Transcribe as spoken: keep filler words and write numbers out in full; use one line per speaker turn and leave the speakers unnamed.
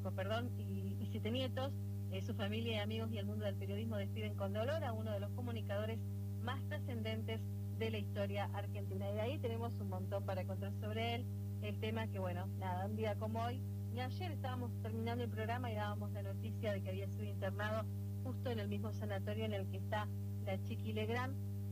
cinco, perdón, y, y siete nietos. Eh, su familia y amigos y el mundo del periodismo despiden con dolor a uno de los comunicadores más trascendentes de la historia argentina. Y de ahí tenemos un montón para contar sobre él. El tema que, bueno, nada, un día como hoy, y ayer estábamos terminando el programa y dábamos la noticia de que había sido internado justo en el mismo sanatorio en el que está la Chiqui Legrand.